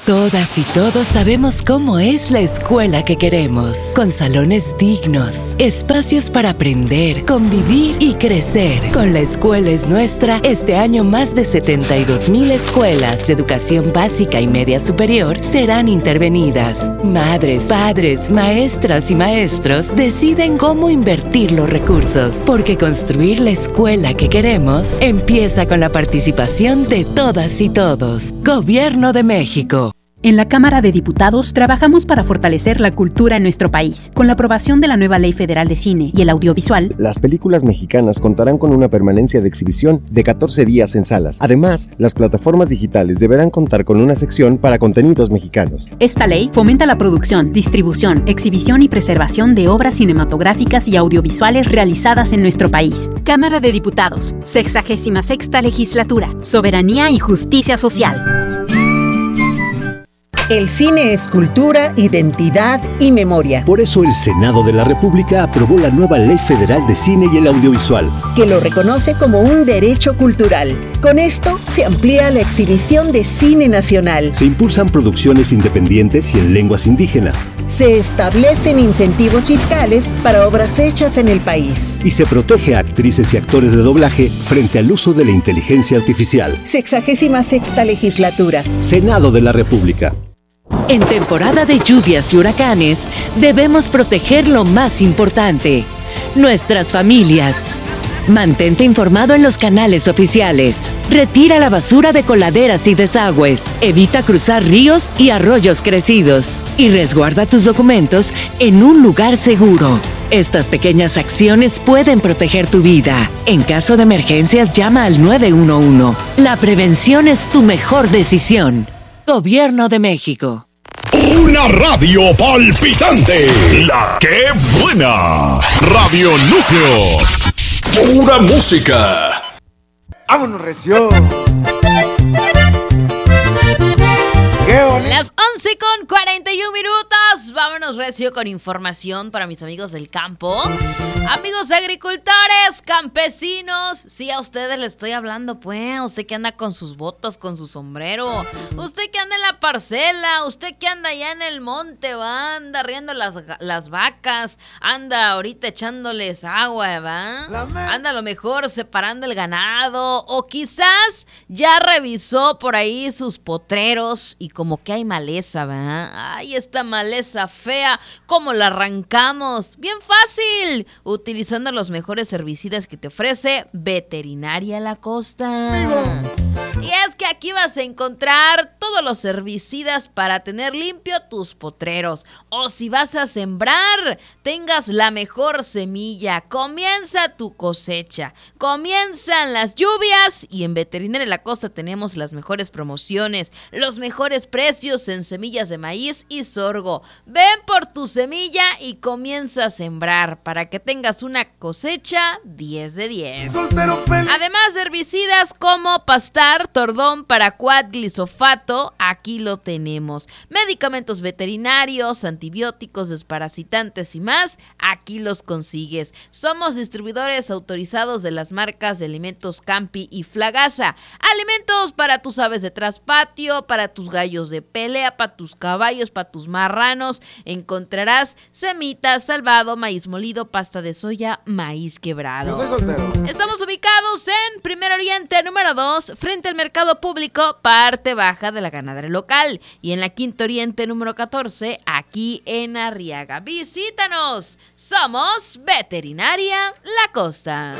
Todas y todos sabemos cómo es la escuela que queremos, con salones dignos, espacios para aprender, convivir y crecer. Con La Escuela es Nuestra, este año más de 72,000 escuelas de educación básica y media superior serán intervenidas. Madres, padres, maestras y maestros deciden cómo invertir los recursos, porque construir la escuela que queremos empieza con la participación de todas y todos. Gobierno de México. En la Cámara de Diputados trabajamos para fortalecer la cultura en nuestro país. Con la aprobación de la nueva Ley Federal de Cine y el Audiovisual, las películas mexicanas contarán con una permanencia de exhibición de 14 días en salas. Además, las plataformas digitales deberán contar con una sección para contenidos mexicanos. Esta ley fomenta la producción, distribución, exhibición y preservación de obras cinematográficas y audiovisuales realizadas en nuestro país. Cámara de Diputados, 66ª Legislatura. Soberanía y justicia social. El cine es cultura, identidad y memoria. Por eso el Senado de la República aprobó la nueva Ley Federal de Cine y el Audiovisual, que lo reconoce como un derecho cultural. Con esto se amplía la exhibición de cine nacional. Se impulsan producciones independientes y en lenguas indígenas. Se establecen incentivos fiscales para obras hechas en el país. Y se protege a actrices y actores de doblaje frente al uso de la inteligencia artificial. 66ª Legislatura. Senado de la República. En temporada de lluvias y huracanes, debemos proteger lo más importante: nuestras familias. Mantente informado en los canales oficiales. Retira la basura de coladeras y desagües. Evita cruzar ríos y arroyos crecidos. Y resguarda tus documentos en un lugar seguro. Estas pequeñas acciones pueden proteger tu vida. En caso de emergencias, llama al 911. La prevención es tu mejor decisión. Gobierno de México. Una radio palpitante. La que buena. Radio Núcleo. Pura música. ¡Vámonos, recio! Las 11:41. Vámonos, recio, con información para mis amigos del campo. Amigos agricultores, campesinos. Sí, a ustedes les estoy hablando, pues. Usted que anda con sus botas, con su sombrero. Usted que anda en la parcela. Usted que anda allá en el monte, va. Anda riendo las vacas. Anda ahorita echándoles agua, va. Anda a lo mejor separando el ganado. O quizás ya revisó por ahí sus potreros y como que hay maleza, ¿va? Ay, esta maleza fea, ¿cómo la arrancamos? Bien fácil, utilizando los mejores herbicidas que te ofrece Veterinaria La Costa. Y es que aquí vas a encontrar todos los herbicidas para tener limpio tus potreros. O si vas a sembrar, tengas la mejor semilla. Comienza tu cosecha. Comienzan las lluvias y en Veterinaria La Costa tenemos las mejores promociones, los mejores precios en semillas de maíz y sorgo. Ven por tu semilla y comienza a sembrar para que tengas una cosecha 10 de 10. Además de herbicidas como Pastar, Tordón, Paraquat, Glisofato, aquí lo tenemos. Medicamentos veterinarios, antibióticos, desparasitantes y más, aquí los consigues. Somos distribuidores autorizados de las marcas de alimentos Campi y Flagasa. Alimentos para tus aves de traspatio, para tus gallos de pelea, para tus caballos, para tus marranos. Encontrarás semitas, salvado, maíz molido, pasta de soya, maíz quebrado. Yo soy soltero. Estamos ubicados en Primer Oriente, número 2, frente al Mercado Público, parte baja de la ganadería local. Y en la Quinto Oriente, número 14, aquí en Arriaga. Visítanos. Somos Veterinaria La Costa.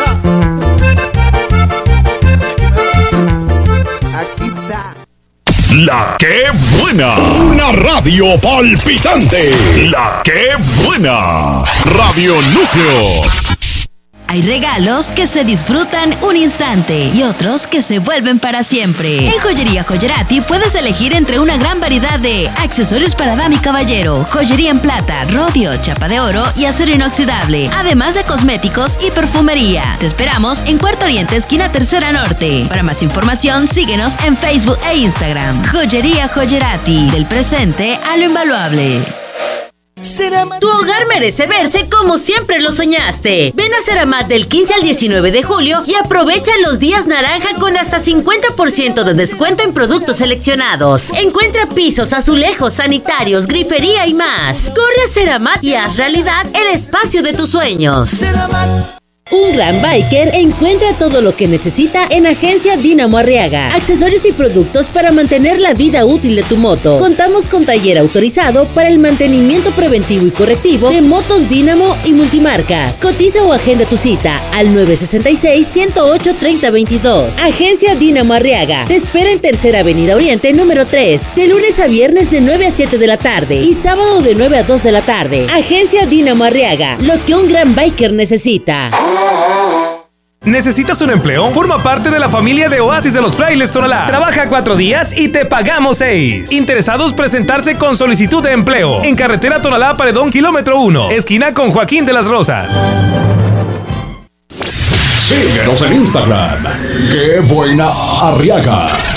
Aquí está. La que buena. Una radio palpitante. La que buena. Radio Núcleo. Hay regalos que se disfrutan un instante y otros que se vuelven para siempre. En Joyería Joyerati puedes elegir entre una gran variedad de accesorios para dama y caballero, joyería en plata, rodio, chapa de oro y acero inoxidable, además de cosméticos y perfumería. Te esperamos en Cuarto Oriente, esquina Tercera Norte. Para más información, síguenos en Facebook e Instagram. Joyería Joyerati, del presente a lo invaluable. Tu hogar merece verse como siempre lo soñaste. Ven a Ceramat del 15 al 19 de julio y aprovecha los días naranja con hasta 50% de descuento en productos seleccionados. Encuentra pisos, azulejos, sanitarios, grifería y más. Corre a Ceramat y haz realidad el espacio de tus sueños. Un gran biker encuentra todo lo que necesita en Agencia Dínamo Arriaga. Accesorios y productos para mantener la vida útil de tu moto. Contamos con taller autorizado para el mantenimiento preventivo y correctivo de motos Dínamo y multimarcas. Cotiza o agenda tu cita al 966-108-3022. Agencia Dínamo Arriaga. Te espera en Tercera Avenida Oriente, número 3. De lunes a viernes de 9 a 7 de la tarde y sábado de 9 a 2 de la tarde. Agencia Dínamo Arriaga. Lo que un gran biker necesita. ¿Necesitas un empleo? Forma parte de la familia de Oasis de los Frailes Tonalá. Trabaja 4 días y te pagamos 6. Interesados presentarse con solicitud de empleo en carretera Tonalá Paredón, kilómetro 1, esquina con Joaquín de las Rosas. Síguenos en Instagram. ¡Qué buena Arriaga!